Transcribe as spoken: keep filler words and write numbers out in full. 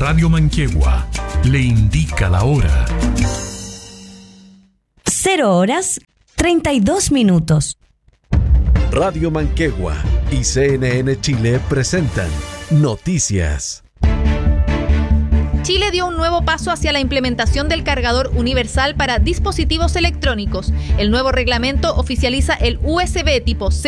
Radio Manquehue le indica la hora. Cero horas, treinta y dos minutos. Radio Manquehue y C N N Chile presentan Noticias. Chile dio un nuevo paso hacia la implementación del cargador universal para dispositivos electrónicos. El nuevo reglamento oficializa el U S B tipo C